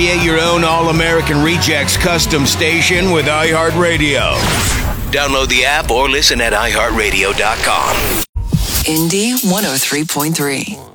Create your own All-American Rejects custom station with iHeartRadio. Download the app or listen at iHeartRadio.com. Indy 103.3.